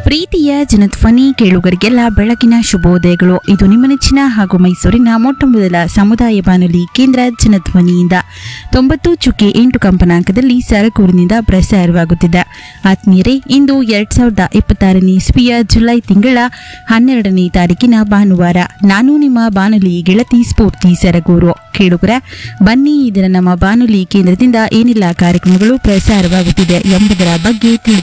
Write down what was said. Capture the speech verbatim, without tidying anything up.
ಪ್ರೀತಿಯ ಜನಧ್ವನಿ ಕೇಳುಗರಿಗೆಲ್ಲ ಬೆಳಗಿನ ಶುಭೋದಯಗಳು. ಇದು ನಿಮ್ಮ ನೆಚ್ಚಿನ ಹಾಗೂ ಮೈಸೂರಿನ ಮೊಟ್ಟ ಮೊದಲ ಸಮುದಾಯ ಬಾನುಲಿ ಕೇಂದ್ರ ಜನಧ್ವನಿಯಿಂದ ತೊಂಬತ್ತು ಚುಕ್ಕೆ ಎಂಟು ಕಂಪನಾಂಕದಲ್ಲಿ ಸರಗೂರಿನಿಂದ ಪ್ರಸಾರವಾಗುತ್ತಿದೆ. ಆತ್ಮೀಯರೇ, ಇಂದು ಎರಡ್ ಸಾವಿರದ ಇಪ್ಪತ್ತಾರನೇ ಇಸ್ವಿಯ ಜುಲೈ ತಿಂಗಳ ಹನ್ನೆರಡನೇ ತಾರೀಕಿನ ಭಾನುವಾರ. ನಾನು ನಿಮ್ಮ ಬಾನುಲಿ ಗೆಳತಿ ಸ್ಫೂರ್ತಿ ಸರಗೂರು. ಕೇಳುಗರ, ಬನ್ನಿ ಈ ದಿನ ನಮ್ಮ ಬಾನುಲಿ ಕೇಂದ್ರದಿಂದ ಏನೆಲ್ಲ ಕಾರ್ಯಕ್ರಮಗಳು ಪ್ರಸಾರವಾಗುತ್ತಿದೆ ಎಂಬುದರ ಬಗ್ಗೆ ತಿಳಿದು